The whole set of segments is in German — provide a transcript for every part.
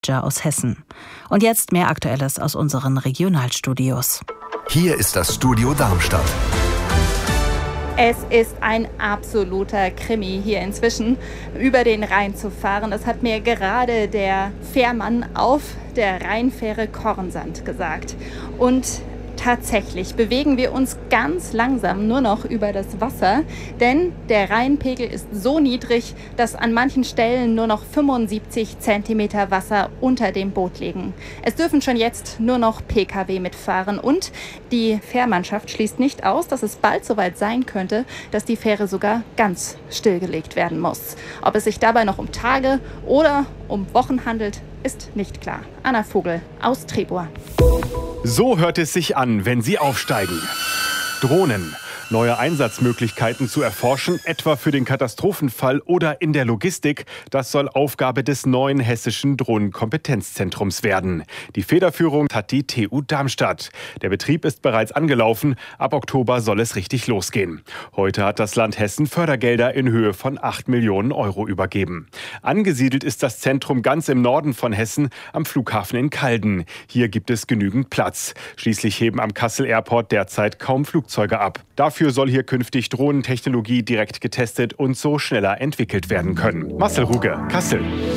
aus Hessen. Und jetzt mehr Aktuelles aus unseren Regionalstudios. Hier ist das Studio Darmstadt. Es ist ein absoluter Krimi, hier inzwischen über den Rhein zu fahren. Das hat mir gerade der Fährmann auf der Rheinfähre Kornsand gesagt. Und tatsächlich bewegen wir uns ganz langsam nur noch über das Wasser, denn der Rheinpegel ist so niedrig, dass an manchen Stellen nur noch 75 Zentimeter Wasser unter dem Boot liegen. Es dürfen schon jetzt nur noch Pkw mitfahren und die Fährmannschaft schließt nicht aus, dass es bald soweit sein könnte, dass die Fähre sogar ganz stillgelegt werden muss. Ob es sich dabei noch um Tage oder um Wochen handelt, ist nicht klar. Anna Vogel aus Tribur. So hört es sich an, wenn sie aufsteigen. Drohnen. Neue Einsatzmöglichkeiten zu erforschen, etwa für den Katastrophenfall oder in der Logistik, das soll Aufgabe des neuen hessischen Drohnenkompetenzzentrums werden. Die Federführung hat die TU Darmstadt. Der Betrieb ist bereits angelaufen, ab Oktober soll es richtig losgehen. Heute hat das Land Hessen Fördergelder in Höhe von 8 Millionen Euro übergeben. Angesiedelt ist das Zentrum ganz im Norden von Hessen, am Flughafen in Calden. Hier gibt es genügend Platz. Schließlich heben am Kassel Airport derzeit kaum Flugzeuge ab. Dafür soll hier künftig Drohnentechnologie direkt getestet und so schneller entwickelt werden können. Marcel Ruge, Kassel.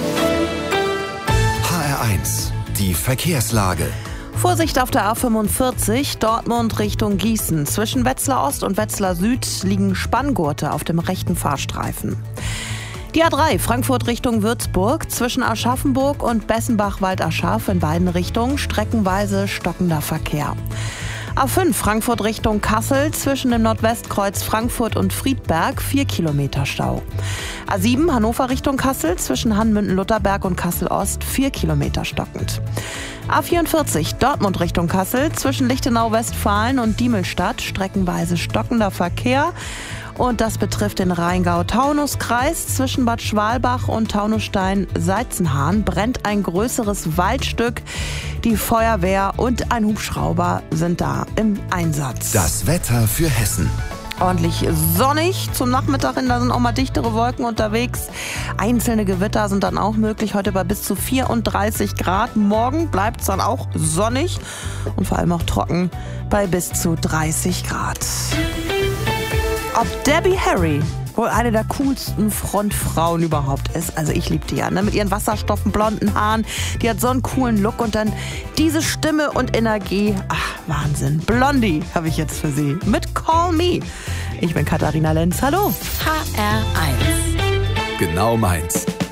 HR1, die Verkehrslage. Vorsicht auf der A45, Dortmund Richtung Gießen. Zwischen Wetzlar Ost und Wetzlar Süd liegen Spanngurte auf dem rechten Fahrstreifen. Die A3 Frankfurt Richtung Würzburg, zwischen Aschaffenburg und Bessenbach-Waldaschaf in beiden Richtungen streckenweise stockender Verkehr. A5 Frankfurt Richtung Kassel, zwischen dem Nordwestkreuz Frankfurt und Friedberg 4 Kilometer Stau. A7 Hannover Richtung Kassel, zwischen Hannmünden-Lutherberg und Kassel-Ost 4 Kilometer stockend. A44 Dortmund Richtung Kassel, zwischen Lichtenau-Westfalen und Diemelstadt streckenweise stockender Verkehr. Und das betrifft den Rheingau-Taunus-Kreis. Zwischen Bad Schwalbach und Taunusstein-Seizenhahn brennt ein größeres Waldstück. Die Feuerwehr und ein Hubschrauber sind da im Einsatz. Das Wetter für Hessen. Ordentlich sonnig zum Nachmittag hin, da sind auch mal dichtere Wolken unterwegs. Einzelne Gewitter sind dann auch möglich, heute bei bis zu 34 Grad. Morgen bleibt es dann auch sonnig und vor allem auch trocken bei bis zu 30 Grad. Ob Debbie Harry wohl eine der coolsten Frontfrauen überhaupt ist. Also ich liebe die ja, ne? Mit ihren wasserstoffen blonden Haaren. Die hat so einen coolen Look und dann diese Stimme und Energie. Ach, Wahnsinn. Blondie habe ich jetzt für Sie mit Call Me. Ich bin Katharina Lenz. Hallo. HR1. Genau meins.